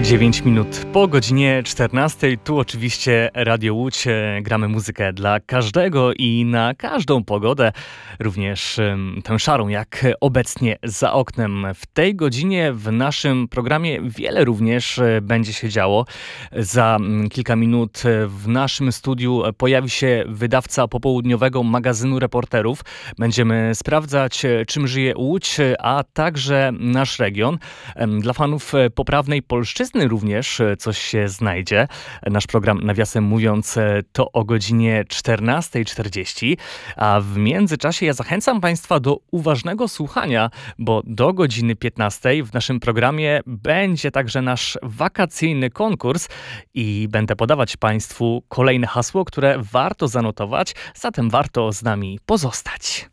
9 minut po godzinie 14. Tu oczywiście Radio Łódź. Gramy muzykę dla każdego i na każdą pogodę. Również tę szarą, jak obecnie za oknem. W tej godzinie w naszym programie wiele również będzie się działo. Za kilka minut w naszym studiu pojawi się wydawca popołudniowego magazynu Reporterów. Będziemy sprawdzać, czym żyje Łódź, a także nasz region. Dla fanów poprawnej polszczyzny również coś się znajdzie. Nasz program, nawiasem mówiąc, to o godzinie 14:40, a w międzyczasie ja zachęcam Państwa do uważnego słuchania, bo do godziny 15:00 w naszym programie będzie także nasz wakacyjny konkurs i będę podawać Państwu kolejne hasło, które warto zanotować, zatem warto z nami pozostać.